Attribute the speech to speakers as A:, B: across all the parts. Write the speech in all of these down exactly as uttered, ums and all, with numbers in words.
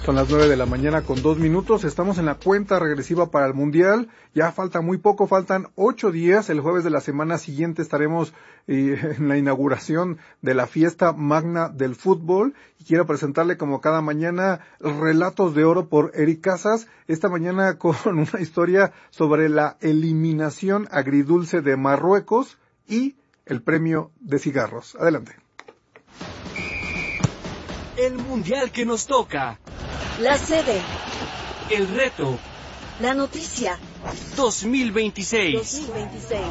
A: Son las nueve de la mañana con dos minutos, estamos en la cuenta regresiva para el Mundial, ya falta muy poco, faltan ocho días, el jueves de la semana siguiente estaremos eh, en la inauguración de la fiesta magna del fútbol, y quiero presentarle como cada mañana Relatos de Oro por Eric Casas, esta mañana con una historia sobre la eliminación agridulce de Marruecos y el premio de cigarros. Adelante.
B: El Mundial que nos toca.
C: La sede.
B: El reto.
C: La noticia.
B: dos mil veintiséis.
C: dos mil veintiséis.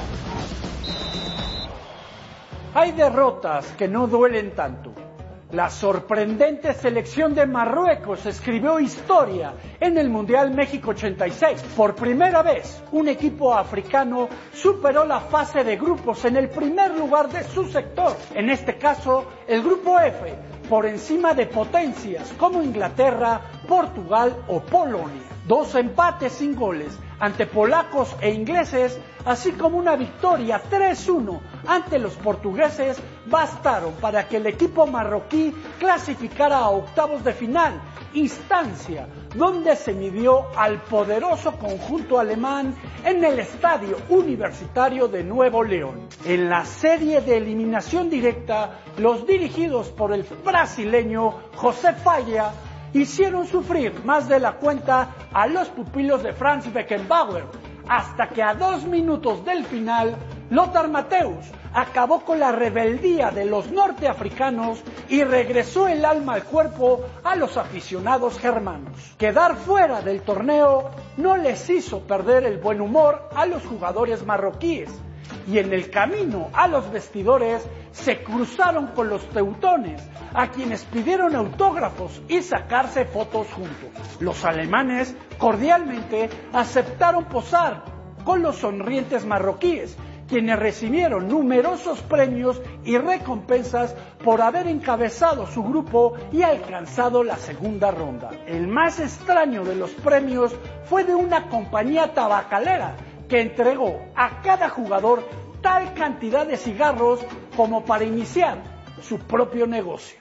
D: Hay derrotas que no duelen tanto. La sorprendente selección de Marruecos escribió historia en el Mundial México ochenta y seis. Por primera vez, un equipo africano superó la fase de grupos en el primer lugar de su sector. En este caso, el grupo F, por encima de potencias como Inglaterra, Portugal o Polonia. Dos empates sin goles ante polacos e ingleses, así como una victoria tres uno ante los portugueses, bastaron para que el equipo marroquí clasificara a octavos de final, instancia donde se midió al poderoso conjunto alemán en el Estadio Universitario de Nuevo León. En la serie de eliminación directa, los dirigidos por el brasileño José Falla hicieron sufrir más de la cuenta a los pupilos de Franz Beckenbauer, hasta que a dos minutos del final, Lothar Matthäus acabó con la rebeldía de los norteafricanos y regresó el alma al cuerpo a los aficionados germanos. Quedar fuera del torneo no les hizo perder el buen humor a los jugadores marroquíes, y en el camino a los vestidores se cruzaron con los teutones, a quienes pidieron autógrafos y sacarse fotos juntos. Los alemanes cordialmente aceptaron posar con los sonrientes marroquíes, quienes recibieron numerosos premios y recompensas por haber encabezado su grupo y alcanzado la segunda ronda. El más extraño de los premios fue de una compañía tabacalera que entregó a cada jugador tal cantidad de cigarros como para iniciar su propio negocio.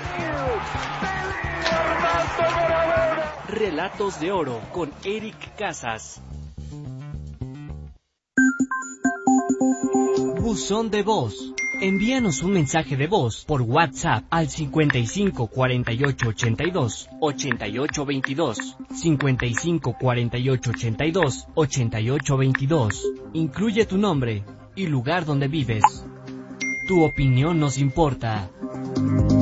B: Relatos de Oro con Eric Casas. Buzón de voz. Envíanos un mensaje de voz por WhatsApp al cincuenta y cinco cuarenta y ocho ochenta y dos ochenta y ocho veintidós, cincuenta y cinco cuarenta y ocho ochenta y dos ochenta y ocho veintidós. Incluye tu nombre y lugar donde vives. Tu opinión nos importa.